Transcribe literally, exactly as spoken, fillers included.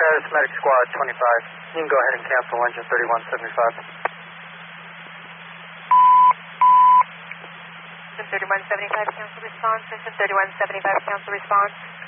this is Medic Squad twenty-five. You can go ahead and cancel engine thirty-one seventy-five. Engine thirty-one seventy-five, cancel response. Engine thirty-one seventy-five, cancel response.